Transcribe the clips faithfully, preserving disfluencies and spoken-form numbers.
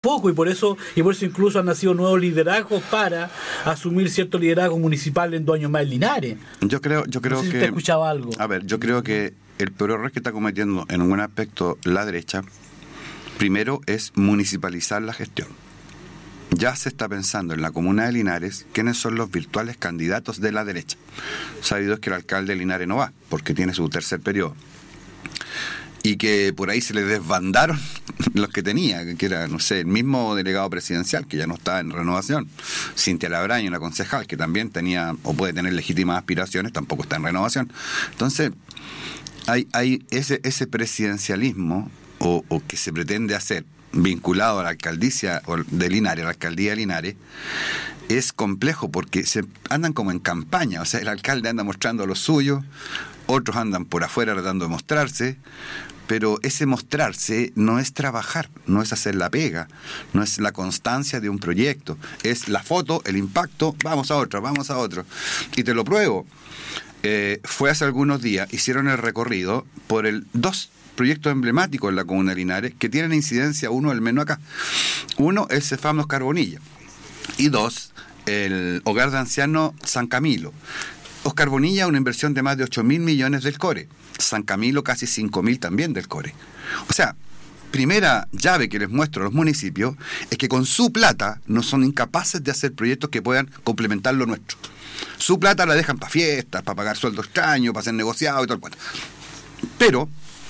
poco, y por eso y por eso incluso han nacido nuevos liderazgos para asumir cierto liderazgo municipal en dos años más en Linares. Yo creo, yo creo no sé si que... usted escuchaba algo. A ver, yo creo que el peor error que está cometiendo en un aspecto la derecha, primero es municipalizar la gestión. Ya se está pensando en la comuna de Linares quiénes son los virtuales candidatos de la derecha. Sabido es que el alcalde de Linares no va, porque tiene su tercer periodo. Y que por ahí se le desbandaron los que tenía, que era, no sé, el mismo delegado presidencial, que ya no está en renovación. Cintia Labraña, una concejal, que también tenía, o puede tener legítimas aspiraciones, tampoco está en renovación. Entonces, hay, hay ese, ese presidencialismo, o, o que se pretende hacer, vinculado a la alcaldía de Linares, a la alcaldía de Linares, es complejo porque se andan como en campaña. O sea, el alcalde anda mostrando lo suyo, otros andan por afuera tratando de mostrarse, pero ese mostrarse no es trabajar, no es hacer la pega, no es la constancia de un proyecto, es la foto, el impacto, vamos a otro, vamos a otro. Y te lo pruebo. Eh, fue hace algunos días, hicieron el recorrido por el dos proyectos emblemáticos en la comuna de Linares que tienen incidencia, uno al menos acá. Uno es Cefam Los Carbonillas y dos, el Hogar de Ancianos San Camilo. Oscar Bonilla, una inversión de más de ocho mil millones del Core. San Camilo, casi cinco mil también del Core. O sea, primera llave que les muestro a los municipios es que con su plata no son incapaces de hacer proyectos que puedan complementar lo nuestro. Su plata la dejan para fiestas, para pagar sueldos extraños, para hacer negociados y todo el cuento. Pero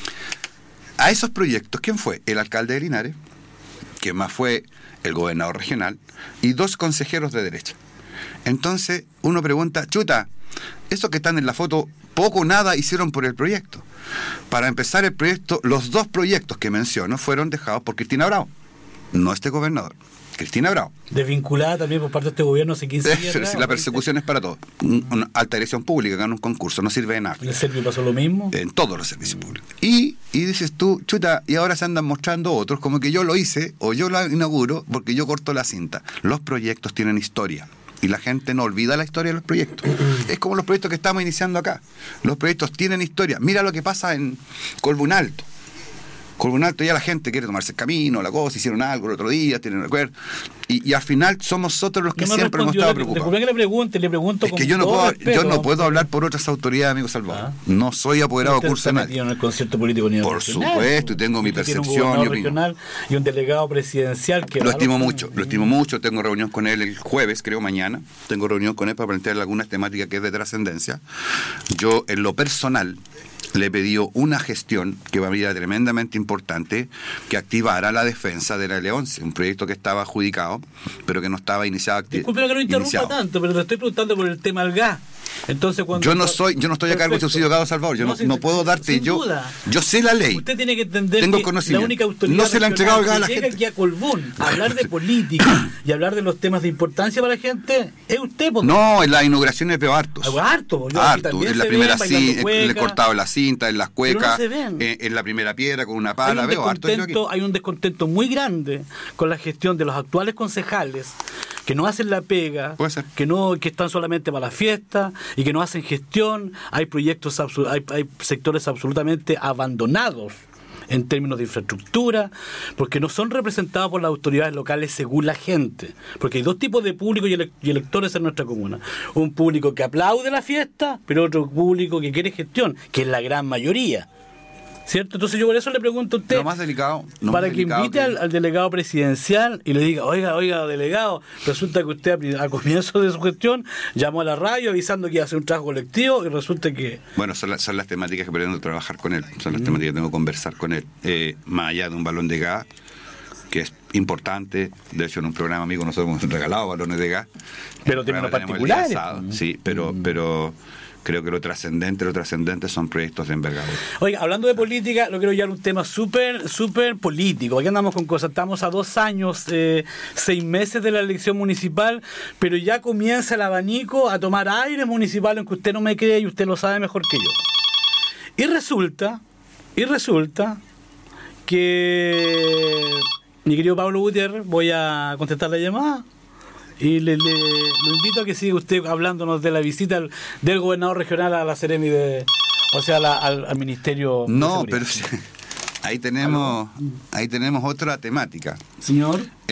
a esos proyectos, ¿quién fue? El alcalde de Linares, que más fue el gobernador regional, y dos consejeros de derecha. Entonces uno pregunta, chuta, esos que están en la foto, poco o nada hicieron por el proyecto. Para empezar el proyecto, los dos proyectos que menciono fueron dejados por Cristina Bravo, no este gobernador, Cristina Bravo. Desvinculada también por parte de este gobierno hace quince días. Pero si la persecución es para todos. Una alta dirección pública gana un concurso, no sirve de nada. ¿En el Servio pasó lo mismo? En todos los servicios públicos. Y, y dices tú, chuta, y ahora se andan mostrando otros como que yo lo hice o yo lo inauguro porque yo corto la cinta. Los proyectos tienen historia. Y la gente no olvida la historia de los proyectos. Es como los proyectos que estamos iniciando acá. Los proyectos tienen historia. Mira lo que pasa en Colbún Alto. Colbún Alto ya la gente quiere tomarse el camino, la cosa, hicieron algo el otro día, tienen recuerdo. Y, y al final somos nosotros los que no siempre hemos estado preocupados. Le, le pregunte, le pregunto es que yo no, puedo, yo no puedo hablar por otras autoridades, amigo Salvador. Ah. No soy apoderado de curso de nadie. En el concierto político ni por regional, supuesto, y tengo mi percepción. Un regional y un delegado presidencial que... Lo estimo mucho, lo estimo mucho. Tengo reunión con él el jueves, creo mañana. Tengo reunión con él para plantearle algunas temáticas que es de trascendencia. Yo, en lo personal, le pedí una gestión que va a ser tremendamente importante, que activara la defensa de la L once, un proyecto que estaba adjudicado, pero que no estaba iniciado. Disculpe que no interrumpa iniciado. tanto, pero te estoy preguntando por el tema del gas. Entonces, cuando yo no soy, yo no estoy a cargo del subsidio de gas, Salvador. Yo no, no, sin, no puedo darte. Yo, duda. yo sé la ley. Usted tiene que entender tengo que conocimiento. La única autoridad no se le ha entregado el gas a la llega gente. Aquí a Colbún a hablar de política y hablar de los temas de importancia para la gente es usted. Porque... No, en las inauguraciones veo hartos. Ah, harto. Yo harto. En la primera cinta, le he cortado la cinta, en las cuecas, no en, en la primera piedra con una pala. Hay un, veo harto hay un descontento muy grande con la gestión de los actuales concejales que no hacen la pega, que no que están solamente para la fiesta y que no hacen gestión. Hay proyectos, hay, hay sectores absolutamente abandonados en términos de infraestructura, porque no son representados por las autoridades locales según la gente. Porque hay dos tipos de público y, ele- y electores en nuestra comuna. Un público que aplaude la fiesta, pero otro público que quiere gestión, que es la gran mayoría. ¿Cierto? Entonces yo por eso le pregunto a usted, lo más delicado, lo para más que delicado invite que... al, al delegado presidencial y le diga, oiga, oiga, delegado, resulta que usted a, a comienzo de su gestión llamó a la radio avisando que iba a hacer un trabajo colectivo y resulta que... Bueno, son, la, son las temáticas que pretendo trabajar con él, son las mm. temáticas que tengo que conversar con él, eh, más allá de un balón de gas, que es importante. De hecho, en un programa amigo nosotros hemos regalado balones de gas. Pero tiene unos particulares. Mm. Sí, pero... Mm. pero creo que lo trascendente, lo trascendente son proyectos de envergadura. Oiga, hablando de política, lo quiero llevar a un tema súper, súper político. Aquí andamos con cosas. Estamos a dos años, eh, seis meses de la elección municipal, pero ya comienza el abanico a tomar aire municipal, aunque usted no me cree y usted lo sabe mejor que yo. Y resulta, y resulta que mi querido Pablo Gutiérrez, voy a contestar la llamada. Y le, le, lo invito a que siga usted hablándonos de la visita del, del gobernador regional a la Seremi de, o sea, la, al, al Ministerio no, de pero ahí tenemos, ahí tenemos otra temática. Señor.